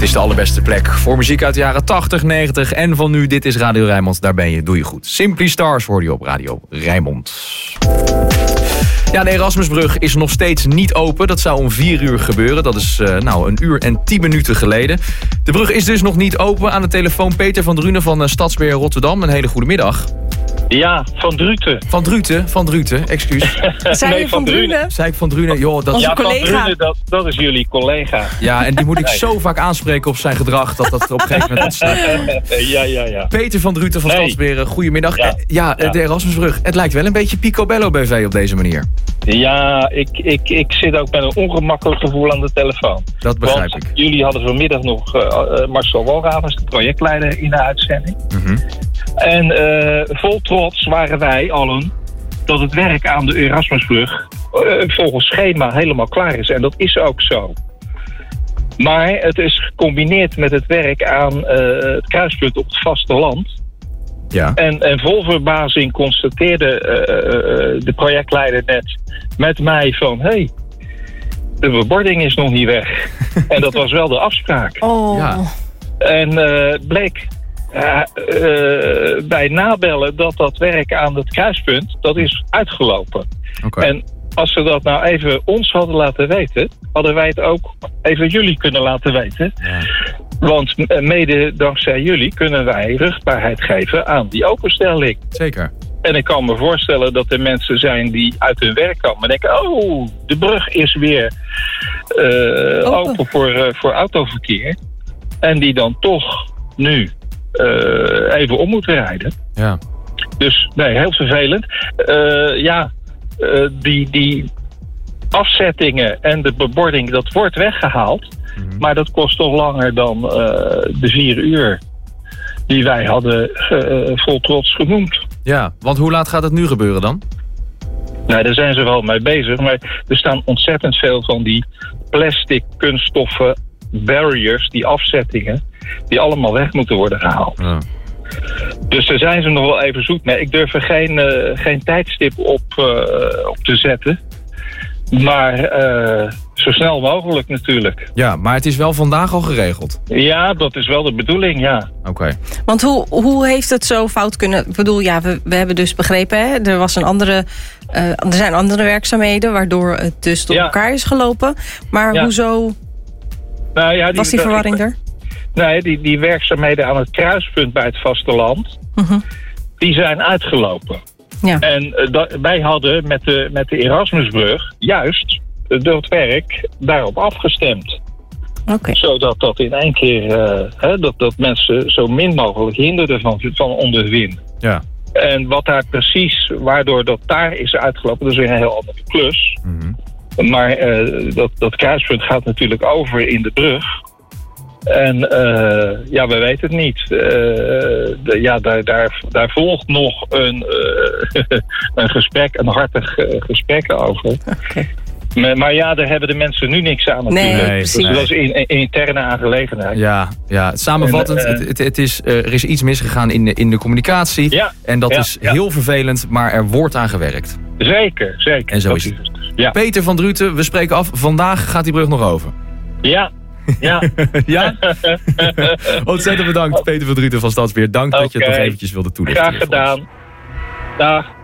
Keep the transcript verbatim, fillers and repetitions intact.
is de allerbeste plek voor muziek uit de jaren tachtig, negentig en van nu. Dit is Radio Rijnmond, daar ben je, doe je goed. Simply Stars hoor je op Radio Rijnmond. Ja, de Erasmusbrug is nog steeds niet open. Dat zou om vier uur gebeuren. Dat is uh, nou een uur en tien minuten geleden. De brug is dus nog niet open. Aan de telefoon Peter van Drunen van uh, Stadsbeheer Rotterdam. Een hele goede middag. Ja, Van Druten. Van Druten, Van Druten, excuus. Zei nee, je Van Van Drunen? Zei ik Van Drunen? Joh, dat... Onze Ja, collega. Van Drunen, dat, dat is jullie collega. Ja, en die moet ik Nee. zo vaak aanspreken op zijn gedrag... dat dat op een gegeven moment ontslaat wordt. ja, ja, ja. Peter van Druten van Nee. Stadsbeheer, goedemiddag. Ja. Eh, ja, Ja. de Erasmusbrug. Het lijkt wel een beetje Picobello B V op deze manier. Ja, ik, ik, ik zit ook met een ongemakkelijk gevoel aan de telefoon. Dat begrijp Want ik. jullie hadden vanmiddag nog uh, uh, Marcel Walravens, de projectleider, in de uitzending. Mhm. En uh, vol trots waren wij allen dat het werk aan de Erasmusbrug uh, volgens schema helemaal klaar is. En dat is ook zo. Maar het is gecombineerd met het werk aan uh, het kruispunt op het vasteland. Ja. En, en vol verbazing constateerde uh, uh, de projectleider net met mij van... hé, hey, de bebording is nog niet weg. En dat was wel de afspraak. Oh. Ja. En uh, bleek uh, uh, bij nabellen dat dat werk aan het kruispunt... dat is uitgelopen. Oké. En als ze dat nou even ons hadden laten weten... hadden wij het ook even jullie kunnen laten weten. Ja. Want mede dankzij jullie kunnen wij rugbaarheid geven aan die openstelling. Zeker. En ik kan me voorstellen dat er mensen zijn die uit hun werk komen en denken... oh, de brug is weer uh, open, open voor, uh, voor autoverkeer. En die dan toch nu uh, even om moeten rijden. Ja. Dus nee, heel vervelend. Uh, ja, uh, die, die afzettingen en de bebording, dat wordt weggehaald. Mm-hmm. Maar dat kost toch langer dan uh, de vier uur die wij hadden uh, vol trots genoemd. Ja, want hoe laat gaat het nu gebeuren dan? Nou, daar zijn ze wel mee bezig. Maar er staan ontzettend veel van die plastic kunststoffen barriers, die afzettingen, die allemaal weg moeten worden gehaald. Ja. Dus daar zijn ze nog wel even zoek mee. Ik durf er geen, uh, geen tijdstip op, uh, op te zetten. Maar uh, zo snel mogelijk natuurlijk. Ja, maar het is wel vandaag al geregeld. Ja, dat is wel de bedoeling, ja. Oké. Okay. Want hoe, hoe heeft het zo fout kunnen... Ik bedoel, ja, we, we hebben dus begrepen... Hè, er, was een andere, uh, er zijn andere werkzaamheden... waardoor het dus door ja. elkaar is gelopen. Maar ja. hoezo nou, ja, die, was die verwarring er? Nee, die, die werkzaamheden aan het kruispunt bij het vasteland... Uh-huh. die zijn uitgelopen. Ja. En uh, da- wij hadden met de, met de Erasmusbrug juist uh, dat werk daarop afgestemd. Okay. Zodat dat in één keer, uh, hè, dat, dat mensen zo min mogelijk hinderden van, van onderwinden. Ja. En wat daar precies, waardoor dat daar is uitgelopen, dat is weer een heel andere klus. Mm-hmm. Maar uh, dat, dat kruispunt gaat natuurlijk over in de brug. En uh, ja, we weten het niet. Uh, de, ja, daar, daar, daar volgt nog een, uh, een gesprek, een hartig uh, gesprek over. Okay. Maar, maar ja, daar hebben de mensen nu niks aan natuurlijk. Nee, precies. Dus dat is een, een interne aangelegenheid. Ja, ja. Samenvattend, en, uh, het, het, het is, uh, er is iets misgegaan in de, in de communicatie. Ja, en dat ja, is ja. heel vervelend, maar er wordt aan gewerkt. Zeker, zeker. En zo is het. Ja. Peter van Druten, we spreken af. Vandaag gaat die brug nog over. Ja. Ja. Ja? Ontzettend bedankt, Peter van Druten van Stadsbeheer. Dank okay. dat je het nog eventjes wilde toelichten. Graag gedaan. Dag.